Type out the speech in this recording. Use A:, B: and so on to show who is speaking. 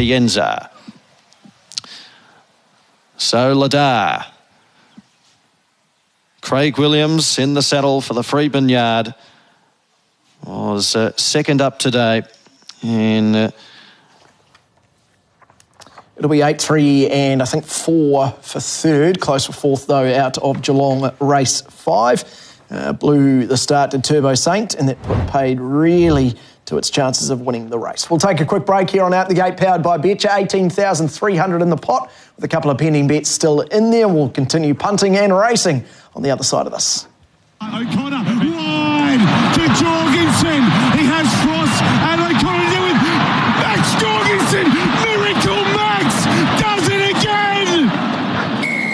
A: Sapienza. So Ladar. Craig Williams in the saddle for the Freedman Yard. Was second up today. And
B: it'll be 8-3 and I think 4 for third. Close for fourth, though, out of Geelong race 5. Blew the start to Turbo Saint, and that paid really to its chances of winning the race. We'll take a quick break here on Out the Gate, powered by Betcha. 18,300 in the pot, with a couple of pending bets still in there. We'll continue punting and racing on the other side of this.
C: O'Connor